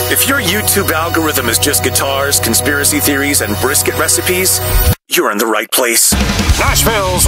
If your YouTube algorithm is just guitars, conspiracy theories, and brisket recipes, you're in the right place. Nashville's